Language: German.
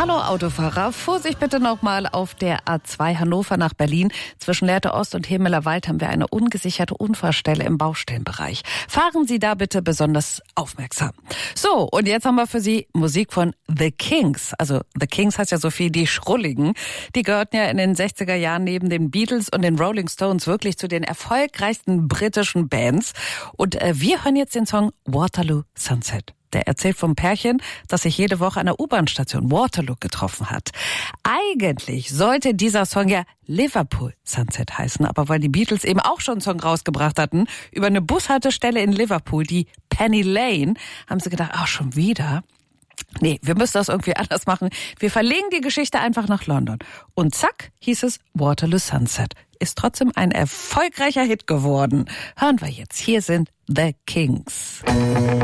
Hallo Autofahrer, Vorsicht bitte nochmal auf der A2 Hannover nach Berlin. Zwischen Lehrte Ost und Hemeler Wald haben wir eine ungesicherte Unfallstelle im Baustellenbereich. Fahren Sie da bitte besonders aufmerksam. So, und jetzt haben wir für Sie Musik von The Kinks. Also The Kinks heißt ja so viel die Schrulligen. Die gehörten ja in den 60er Jahren neben den Beatles und den Rolling Stones wirklich zu den erfolgreichsten britischen Bands. Und wir hören jetzt den Song Waterloo Sunset. Der erzählt vom Pärchen, das sich jede Woche an der U-Bahn-Station Waterloo getroffen hat. Eigentlich sollte dieser Song ja Liverpool Sunset heißen, aber weil die Beatles eben auch schon einen Song rausgebracht hatten über eine Bushaltestelle in Liverpool, die Penny Lane, haben sie gedacht, ach, schon wieder? Nee, wir müssen das irgendwie anders machen. Wir verlegen die Geschichte einfach nach London. Und zack, hieß es Waterloo Sunset. Ist trotzdem ein erfolgreicher Hit geworden. Hören wir jetzt. Hier sind The Kinks.